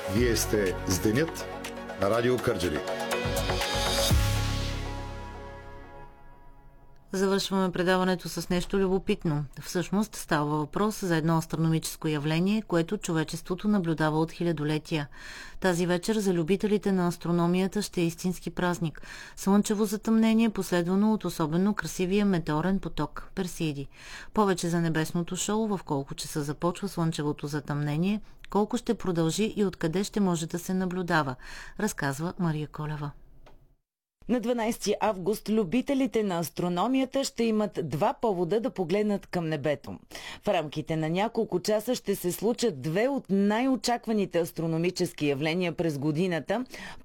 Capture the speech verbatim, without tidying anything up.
Вие сте с Денят на Радио Кърджали. Завършваме предаването с нещо любопитно. Всъщност става въпрос за едно астрономическо явление, което човечеството наблюдава от хилядолетия. Тази вечер за любителите на астрономията ще е истински празник. Слънчево затъмнение, последвано от особено красивия метеорен поток Персиди. Повече за небесното шоу, в колко часа започва слънчевото затъмнение, колко ще продължи и откъде ще може да се наблюдава, разказва Мария Колева. На дванайсети август любителите на астрономията ще имат два повода да погледнат към небето. В рамките на няколко часа ще се случат две от най-очакваните астрономически явления през годината,